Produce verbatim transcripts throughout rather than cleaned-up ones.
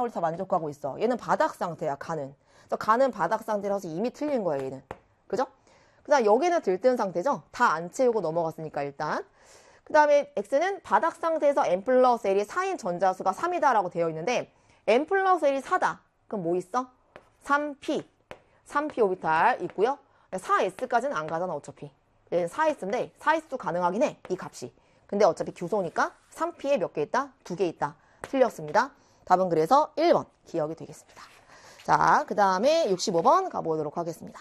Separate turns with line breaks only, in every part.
방울이 다 만족하고 있어. 얘는 바닥 상태야, 가는. 그래서 가는 바닥 상태라서 이미 틀린 거야, 얘는. 그죠? 그 다음 여기는 들뜬 상태죠? 다 안 채우고 넘어갔으니까 일단. 그 다음에 X는 바닥 상태에서 N 플러스 L이 사인 전자수가 삼이다 라고 되어 있는데 N 플러스 L이 사다. 그럼 뭐 있어? 삼 피. 삼 피 오비탈 있고요. 사 에스까지는 안 가잖아, 어차피. 얘는 사 에스인데 사 에스도 가능하긴 해, 이 값이. 근데 어차피 규소니까 삼 피에 몇 개 있다? 두 개 있다. 틀렸습니다. 답은 그래서 일 번 기억이 되겠습니다. 자, 그 다음에 육십오 번 가보도록 하겠습니다.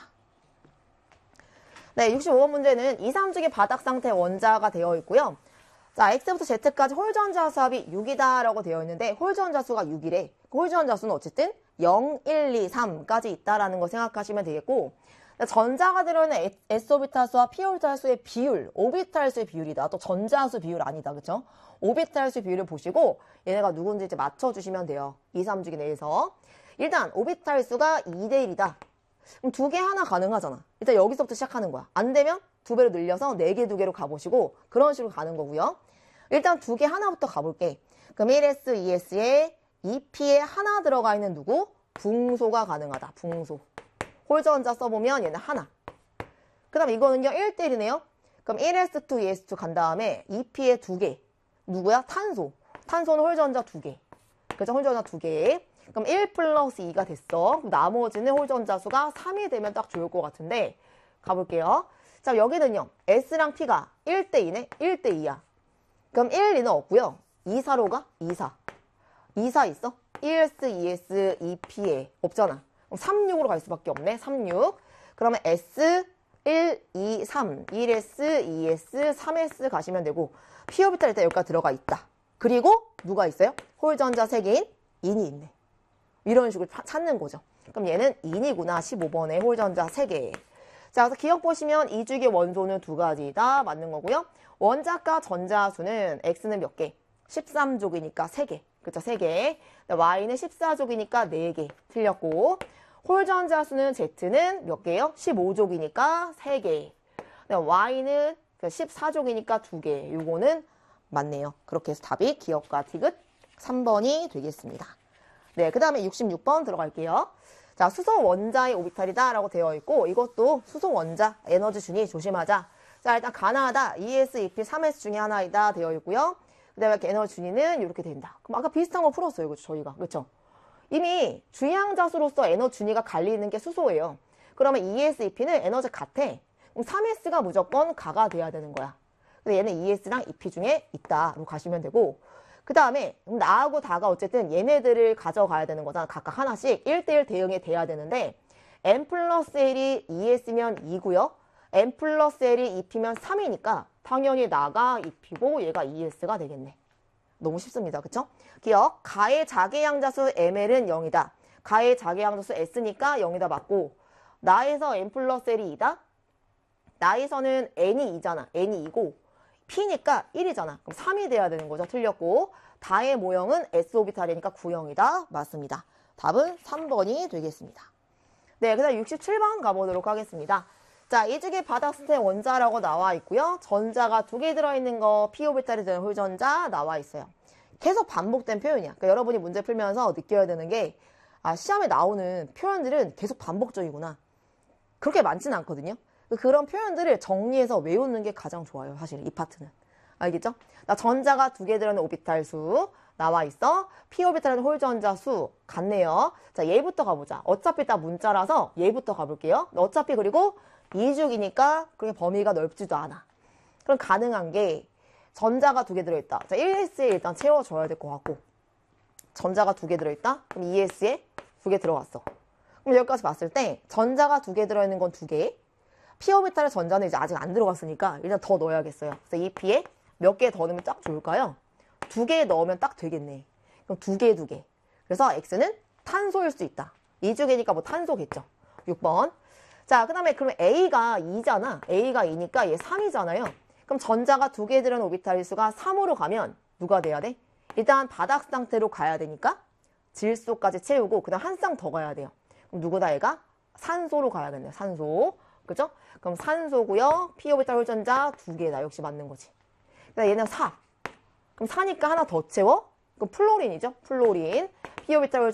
네, 육십오 번 문제는 이, 삼중의 바닥 상태 원자가 되어 있고요. 자, X부터 Z까지 홀전자 수합이 육이다 라고 되어 있는데 홀전자 수가 육이래. 홀전자 수는 어쨌든 영, 일, 이, 삼까지 있다라는 거 생각하시면 되겠고, 전자가 들어있는 S오비탈 수와 P오비탈 수의 비율, 오비탈 수의 비율이다. 또 전자수 비율 아니다. 그쵸? 오비탈 수 비율을 보시고 얘네가 누군지 이제 맞춰주시면 돼요. 이, 삼주기 내에서. 일단 오비탈 수가 이 대 일이다. 그럼 두 개 하나 가능하잖아. 일단 여기서부터 시작하는 거야. 안 되면 두 배로 늘려서 네 개, 두 개로 가보시고 그런 식으로 가는 거고요. 일단 두 개 하나부터 가볼게. 그럼 일 에스, 이 에스에 이 피에 하나 들어가 있는 누구? 붕소가 가능하다. 붕소. 홀전자 써보면 얘는 하나. 그 다음 이거는요 일 대 일이네요. 그럼 일 에스 투, 이 에스 투 간 다음에 이 피에 두 개. 누구야? 탄소. 탄소는 홀전자 두 개. 그죠? 홀전자 두 개. 그럼 일 플러스 이가 됐어. 그럼 나머지는 홀전자 수가 삼이 되면 딱 좋을 것 같은데 가볼게요. 자, 여기는요 S랑 P가 일 대 이네. 일 대 이야. 그럼 일, 이는 없고요. 이, 사로 가? 이, 사. 이, 사 있어? 일 에스, 이 에스, 이 피에 없잖아. 그럼 삼, 육으로 갈 수밖에 없네. 삼, 육. 그러면 S, 일, 이, 삼. 일 에스, 이 에스, 삼 에스 가시면 되고 P오비탈 일단 여기까지 들어가 있다. 그리고 누가 있어요? 홀전자 세 개인 인이 있네. 이런 식으로 찾는 거죠. 그럼 얘는 인이구나. 십오 번에 홀전자 세 개. 자, 그래서 기억 보시면 이 주기 원소는 두 가지다. 맞는 거고요. 원자과 전자수는 X는 몇 개? 십삼 족이니까 세 개. 그쵸? 세 개. Y는 십사 족이니까 네 개. 틀렸고. 홀전자수는 Z는 몇 개요? 십오 족이니까 세 개. Y는 십사 족이니까 두 개. 요거는 맞네요. 그렇게 해서 답이 기억과 티귿 삼 번이 되겠습니다. 네, 그 다음에 육십육 번 들어갈게요. 자, 수소 원자의 오비탈이다 라고 되어 있고 이것도 수소 원자 에너지 준위 조심하자. 자, 일단 가나다 이 에스, 이 피, 삼 에스 중에 하나이다 되어 있고요. 그 다음에 에너지 준위는 이렇게 된다. 그럼 아까 비슷한 거 풀었어요. 그렇죠? 저희가. 그렇죠? 이미 주양자수로서 에너지 준위가 갈리는 게 수소예요. 그러면 이 에스, 이 피는 에너지 같아. 그럼 삼 에스가 무조건 가가 돼야 되는 거야. 근데 얘는 이 에스랑 이 피 중에 있다. 로 가시면 되고 그 다음에 나하고 다가 어쨌든 얘네들을 가져가야 되는 거잖아. 각각 하나씩 일 대 일 대응이 돼야 되는데 N 플러스 L이 이 에스면 이고요. N 플러스 L이 이 피면 삼이니까 당연히 나가 이 피고 얘가 이 에스가 되겠네. 너무 쉽습니다. 그쵸? 기억. 가의 자개양자수 엠엘은 영이다. 가의 자개양자수 S니까 영이다 맞고 나에서 N 플러스 L이 이다. 나에서는 N이 이잖아. N이 이고 P니까 일이잖아. 그럼 삼이 돼야 되는 거죠. 틀렸고 다의 모형은 S오비탈이니까 구형이다. 맞습니다. 답은 삼 번이 되겠습니다. 네, 그 다음 육십칠 번 가보도록 하겠습니다. 자, 이 중에 바닥 상태 원자라고 나와 있고요. 전자가 두 개 들어있는 거 P오비탈이 되는 홀전자 나와 있어요. 계속 반복된 표현이야. 그러니까 여러분이 문제 풀면서 느껴야 되는 게 아, 시험에 나오는 표현들은 계속 반복적이구나. 그렇게 많지는 않거든요. 그런 표현들을 정리해서 외우는 게 가장 좋아요. 사실 이 파트는. 알겠죠? 나 전자가 두 개 들어있는 오비탈 수 나와 있어. P오비탈은 홀전자 수 같네요. 자, 얘부터 가보자. 어차피 다 문자라서 얘부터 가볼게요. 어차피 그리고 이 주기니까 그렇게 범위가 넓지도 않아. 그럼 가능한 게 전자가 두 개 들어있다. 자, 일 에스에 일단 채워줘야 될 것 같고 전자가 두 개 들어있다? 그럼 이 에스에 두 개 들어갔어. 그럼 여기까지 봤을 때 전자가 두 개 들어있는 건 두 개. P오비탈의 전자는 이제 아직 안 들어갔으니까 일단 더 넣어야겠어요. 그래서 이 P에 몇 개 더 넣으면 딱 좋을까요? 두 개 넣으면 딱 되겠네. 그럼 두 개, 두 개. 그래서 X는 탄소일 수 있다. 이 주기니까 뭐 탄소겠죠. 육 번. 자, 그 다음에 그럼 A가 이잖아. A가 이니까 얘 삼이잖아요. 그럼 전자가 두 개 들은 오비탈 수가 삼으로 가면 누가 돼야 돼? 일단 바닥 상태로 가야 되니까 질소까지 채우고 그 다음 한 쌍 더 가야 돼요. 그럼 누구다 얘가? 산소로 가야겠네요. 산소. 그죠? 그럼 산소고요. P오비탈 홀전자 두 개다. 역시 맞는 거지. 그다음 얘는 사. 그럼 사니까 하나 더 채워? 그럼 플로린이죠. 플로린. P오비탈 홀전자